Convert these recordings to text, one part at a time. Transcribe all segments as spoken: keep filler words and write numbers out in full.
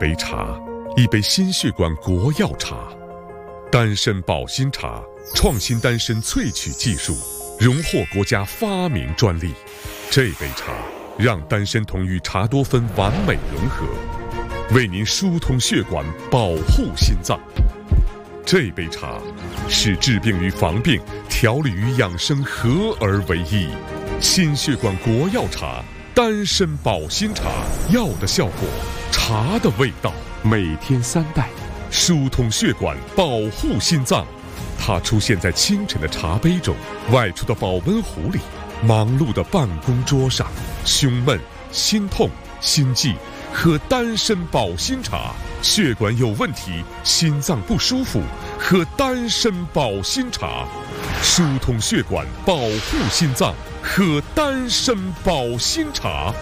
杯茶，一杯心血管国药茶，丹参保心茶创新丹参萃取技术，荣获国家发明专利。这杯茶让丹参酮与茶多酚完美融合，为您疏通血管，保护心脏。这杯茶是治病与防病、调理与养生合而为一。心血管国药茶，丹参保心茶，药的效果，茶的味道，每天三袋，疏通血管，保护心脏。它出现在清晨的茶杯中，外出的保温壶里，忙碌的办公桌上。胸闷、心痛、心悸，喝丹参保心茶；血管有问题、心脏不舒服，喝丹参保心茶。疏通血管，保护心脏，喝丹参保心茶。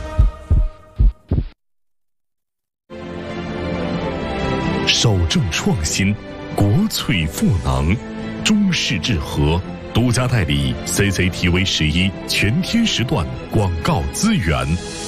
首重创新，国粹赋能，中式治和独家代理 C C T V 十一全天时段广告资源。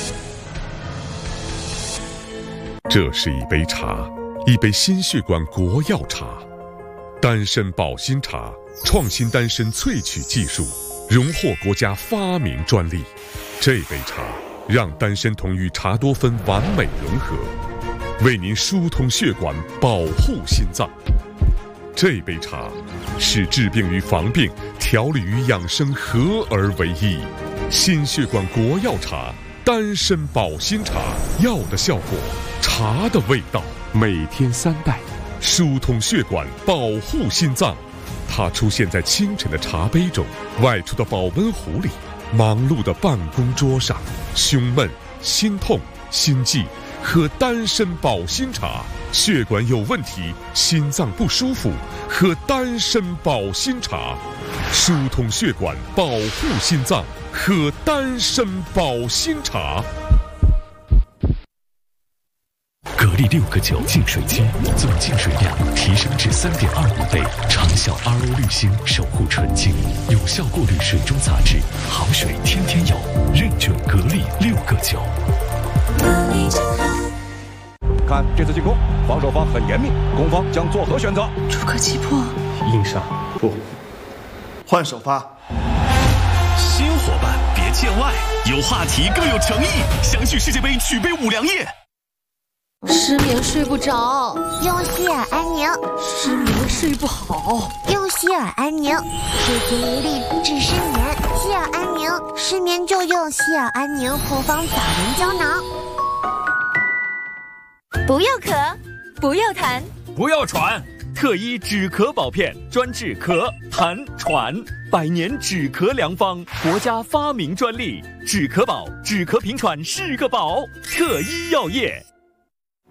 这是一杯茶，一杯心血管国药茶，丹参保心茶创新丹参萃取技术，荣获国家发明专利。这杯茶让丹参酮与茶多酚完美融合，为您疏通血管，保护心脏。这杯茶是治病与防病、调理与养生合而为一。心血管国药茶，丹参保心茶，药的效果，茶的味道，每天三袋，疏通血管，保护心脏。它出现在清晨的茶杯中，外出的保温壶里，忙碌的办公桌上。胸闷、心痛、心悸，喝丹参保心茶；血管有问题、心脏不舒服，喝丹参保心茶。疏通血管，保护心脏，喝丹参保心茶。 格力六个九净水机，总净水量提升至三点二五倍，长效 R O 滤芯守护纯净，有效过滤水中杂质，好水天天有，认准格力六个九。 看这次进攻，防守方很严密，攻方将作何选择？ 出可击破， 硬上不换首发。 新伙伴别见外，有话题更有诚意，相信世界杯举杯五粮液。 失眠睡不着， 用希尔安宁； 失眠睡不好， 用希尔安宁。水晶一粒治失眠，希尔安宁，失眠就用希尔安宁复方早眠胶囊。 不要咳，不要痰， 不要喘，特医止咳宝片专治咳、痰、喘，百年止咳良方，国家发明专利，止咳宝，止咳平喘是个宝，特医药业。